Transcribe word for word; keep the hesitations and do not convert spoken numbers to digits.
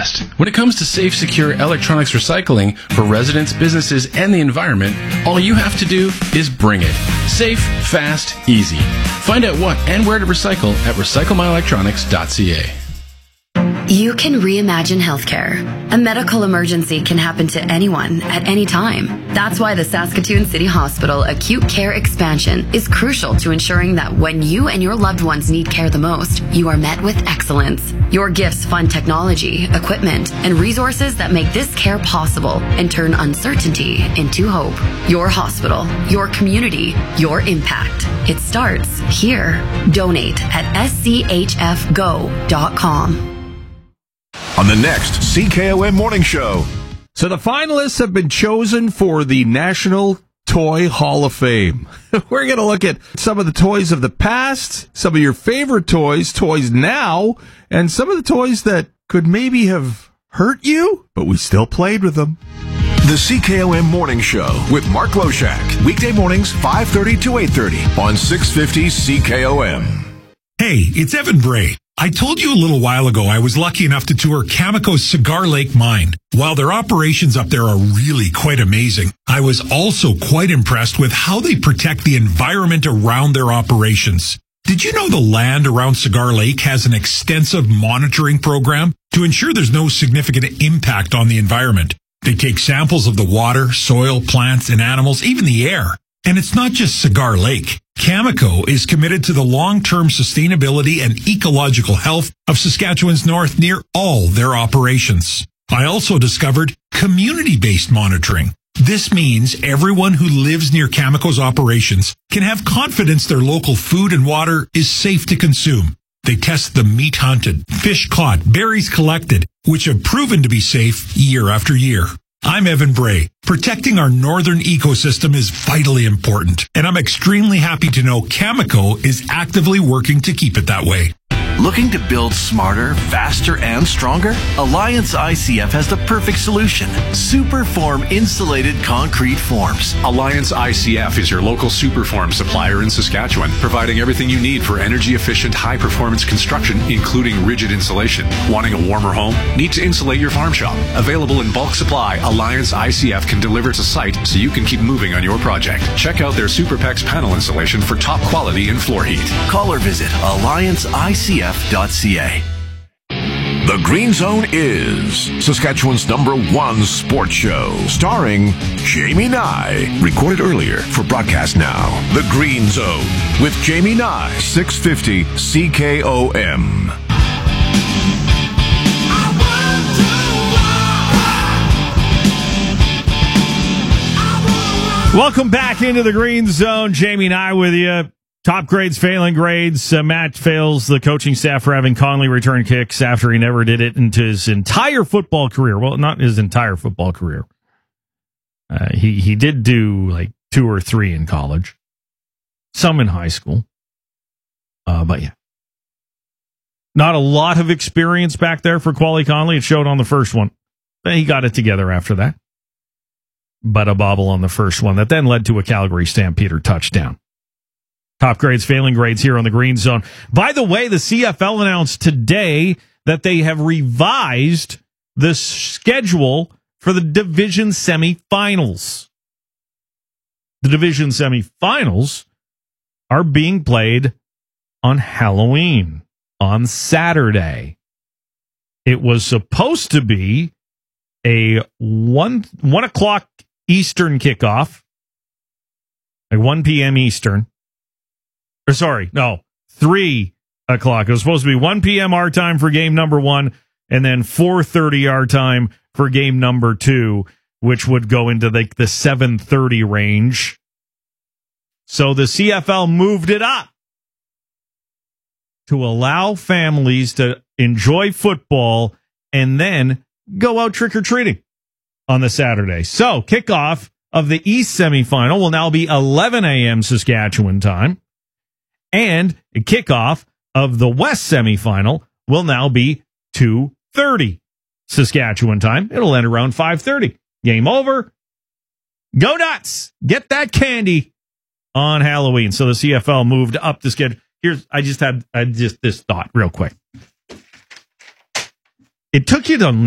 fast. When it comes to safe, secure electronics recycling for residents, businesses, and the environment, all you have to do is bring it. Safe, fast, easy. Find out what and where to recycle at recycle my electronics dot c a. You can reimagine healthcare. A medical emergency can happen to anyone at any time. That's why the Saskatoon City Hospital Acute Care Expansion is crucial to ensuring that when you and your loved ones need care the most, you are met with excellence. Your gifts fund technology, equipment, and resources that make this care possible and turn uncertainty into hope. Your hospital, your community, your impact. It starts here. Donate at s c h f go dot com. On the next C K O M Morning Show. So the finalists have been chosen for the National Toy Hall of Fame. We're going to look at some of the toys of the past, some of your favorite toys, toys now, and some of the toys that could maybe have hurt you, but we still played with them. The C K O M Morning Show with Mark Loshak. Weekday mornings, five thirty to eight thirty on six fifty C K O M. Hey, it's Evan Bray. I told you a little while ago I was lucky enough to tour Cameco's Cigar Lake mine. While their operations up there are really quite amazing, I was also quite impressed with how they protect the environment around their operations. Did you know the land around Cigar Lake has an extensive monitoring program to ensure there's no significant impact on the environment? They take samples of the water, soil, plants, and animals, even the air. And it's not just Cigar Lake. Cameco is committed to the long-term sustainability and ecological health of Saskatchewan's north near all their operations. I also discovered community-based monitoring. This means everyone who lives near Cameco's operations can have confidence their local food and water is safe to consume. They test the meat hunted, fish caught, berries collected, which have proven to be safe year after year. I'm Evan Bray. Protecting our northern ecosystem is vitally important, and I'm extremely happy to know Cameco is actively working to keep it that way. Looking to build smarter, faster, and stronger? Alliance I C F has the perfect solution. Superform insulated concrete forms. Alliance I C F is your local Superform supplier in Saskatchewan, providing everything you need for energy-efficient, high-performance construction, including rigid insulation. Wanting a warmer home? Need to insulate your farm shop? Available in bulk supply, Alliance I C F can deliver to site so you can keep moving on your project. Check out their SuperPex panel insulation for top quality in floor heat. Call or visit alliance I C F dot c a. The Green Zone is Saskatchewan's number one sports show, starring Jamie Nye. Recorded earlier for broadcast now. The Green Zone with Jamie Nye, six fifty C K O M. Welcome back into the Green Zone. Jamie Nye with you. Top grades, failing grades. Uh, Matt fails the coaching staff for having Conley return kicks after he never did it into his entire football career. Well, not his entire football career. Uh, he, he did do like two or three in college, some in high school. Uh, but yeah, not a lot of experience back there for Quali Conley. It showed on the first one. He got it together after that. But a bobble on the first one that then led to a Calgary Stampeder touchdown. Top grades, failing grades here on the Green Zone. By the way, the C F L announced today that they have revised the schedule for the division semifinals. The division semifinals are being played on Halloween, on Saturday. It was supposed to be a one, one o'clock Eastern kickoff, like one p.m. Eastern. Or sorry, no, three o'clock. It was supposed to be one p.m. our time for game number one, and then four thirty our time for game number two, which would go into the, the seven thirty range. So the C F L moved it up to allow families to enjoy football and then go out trick-or-treating on the Saturday. So kickoff of the East semifinal will now be eleven a.m. Saskatchewan time. And a kickoff of the West semifinal will now be two thirty Saskatchewan time. It'll end around five thirty. Game over. Go nuts. Get that candy on Halloween. So the C F L moved up the schedule. Here's, I just had I just this thought real quick. It took you to